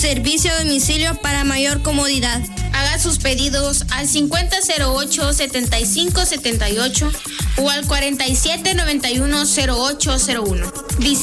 Servicio a domicilio para mayor comodidad. Haga sus pedidos al 5008-7578 o al 4791-0801.